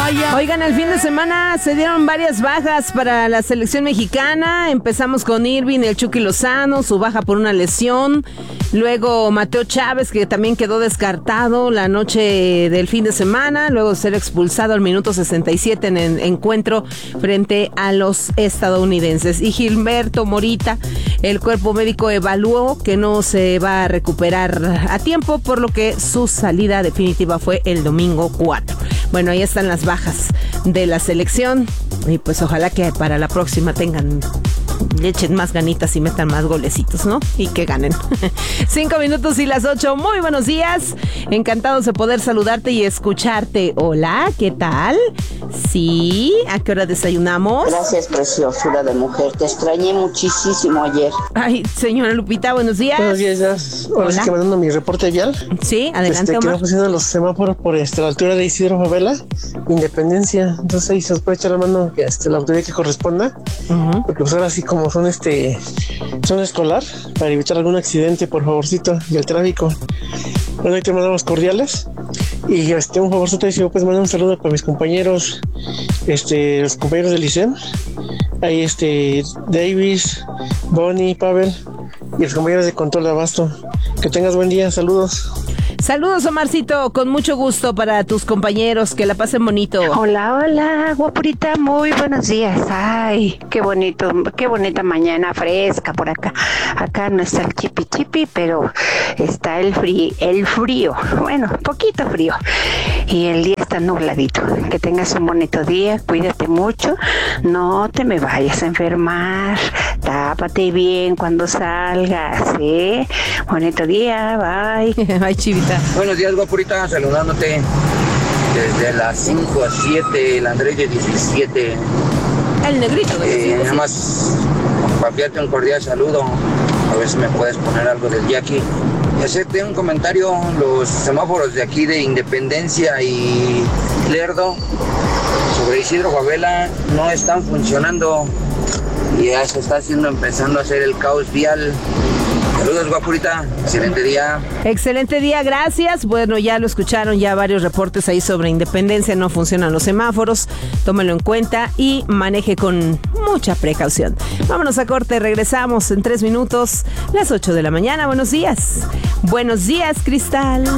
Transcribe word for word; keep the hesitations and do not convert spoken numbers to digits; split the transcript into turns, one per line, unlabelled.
vaya.
Oigan, el fin de semana se dieron varias bajas para la selección mexicana. Empezamos con Irving, el Chucky Lozano, su baja por una lesión. Luego Mateo Chávez, que también quedó descartado la noche del fin de semana, luego de ser expulsado al minuto sesenta y siete en el encuentro frente a los estadounidenses. Y Gilberto Morita, el cuerpo médico evaluó que no se va a recuperar a tiempo, por lo que su salida definitiva fue el domingo cuatro. Bueno, ahí están las bajas de la selección y pues ojalá que para la próxima tengan, le echen más ganitas y metan más golecitos, ¿no? Y que ganen. Cinco minutos y las ocho. Muy buenos días. Encantados de poder saludarte y escucharte. Hola, ¿qué tal? Sí, ¿a qué hora desayunamos?
Gracias, preciosura de mujer. Te extrañé muchísimo ayer.
Ay, señora Lupita, buenos días.
Buenos días, ya. Ahora sí que mandando mi reporte vial.
Sí, adelante,
este,
Omar.
Que pusieron los semáforos por este, la altura de Isidro Favela, Independencia. Entonces ahí se os puede echar la mano que este, la autoridad que corresponda. Uh-huh. Porque pues ahora sí como son este zona escolar, para evitar algún accidente, por favorcito, del tráfico. Bueno, ahí te mandamos cordiales. Y este, un favorcito, si puedes mandar un saludo para mis compañeros, este, los compañeros del liceo. Ahí este, Davis, Bonnie, Pavel y los compañeros de Control de Abasto. Que tengas buen día, saludos.
Saludos, Omarcito, con mucho gusto para tus compañeros, que la pasen bonito.
Hola, hola, guapurita, muy buenos días. Ay, qué bonito, qué bonita mañana fresca por acá. Acá no está el chipi chipi, pero está el frío, el frío, bueno, poquito frío. Y el día está nubladito. Que tengas un bonito día, cuídate mucho, no te me vayas a enfermar, tápate bien cuando salgas, ¿eh? Bonito día, bye.
Bye, Chivita.
Buenos días, guapurita, saludándote desde las cinco a siete, el Andrés de diecisiete.
El negrito de
diecisiete. Eh, nada más para enviarte un cordial saludo, a ver si me puedes poner algo del Jackie. Y hacerte un comentario, los semáforos de aquí de Independencia y Lerdo sobre Isidro Favela no están funcionando y ya se está haciendo, empezando a hacer el caos vial. Saludos, guapurita. Excelente día.
Excelente día, gracias. Bueno, ya lo escucharon, ya varios reportes ahí sobre Independencia. No funcionan los semáforos. Tómalo en cuenta y maneje con mucha precaución. Vámonos a corte, regresamos en tres minutos, las ocho de la mañana. Buenos días. Buenos días, Cristal.